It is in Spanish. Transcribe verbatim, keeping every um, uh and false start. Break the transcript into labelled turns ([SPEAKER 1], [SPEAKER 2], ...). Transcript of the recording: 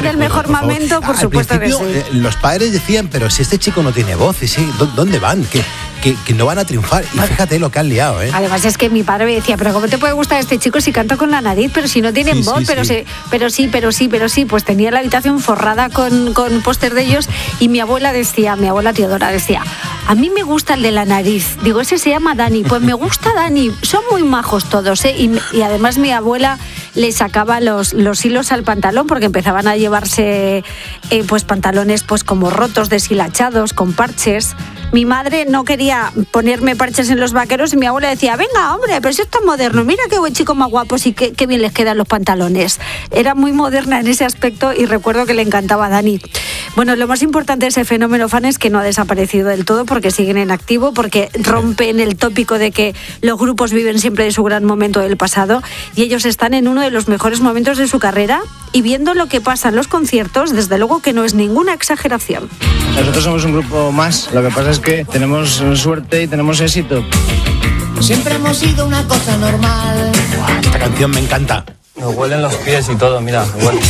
[SPEAKER 1] en el mejor
[SPEAKER 2] por
[SPEAKER 1] momento, por
[SPEAKER 2] Al
[SPEAKER 1] supuesto que sí.
[SPEAKER 2] eh, los padres decían, pero si este chico no tiene voz, y sí, ¿dónde van? Que, que, que no van a triunfar. Y fíjate lo que han liado, ¿eh?
[SPEAKER 1] Además es que mi padre me decía, pero ¿cómo te puede gustar este chico si canta con la nariz? Pero si no tienen
[SPEAKER 2] Sí,
[SPEAKER 1] voz,
[SPEAKER 2] sí,
[SPEAKER 1] pero,
[SPEAKER 2] sí.
[SPEAKER 1] Se, pero sí, pero sí, pero sí. Pues tenía la habitación forrada con, con póster de ellos y mi abuela decía, mi abuela Teodora decía, a mí me gusta el de la nariz. Digo, ese se llama Dani. Pues me gusta Dani. Son muy majos todos, ¿eh? Y, y además mi abuela le sacaba los, los hilos al pantalón porque empezaban a llevarse eh, pues pantalones pues como rotos, deshilachados, con parches. Mi madre no quería ponerme parches en los vaqueros y mi abuela decía, venga, hombre, pero si esto es moderno, mira qué buen chico más guapos y qué, qué bien les quedan los pantalones. Era muy moderna en ese aspecto y recuerdo que le encantaba a Dani. Bueno, lo más importante de ese fenómeno fan es que no ha desaparecido del todo porque siguen en activo, porque rompen el tópico de que los grupos viven siempre de su gran momento del pasado y ellos están en uno de los mejores momentos de su carrera y viendo lo que pasa en los conciertos, desde luego que no es ninguna exageración.
[SPEAKER 3] Nosotros somos un grupo más, lo que pasa es que tenemos suerte y tenemos éxito.
[SPEAKER 4] Siempre hemos sido una cosa normal.
[SPEAKER 2] Esta canción me encanta.
[SPEAKER 5] Nos huelen los pies y todo, mira, huele.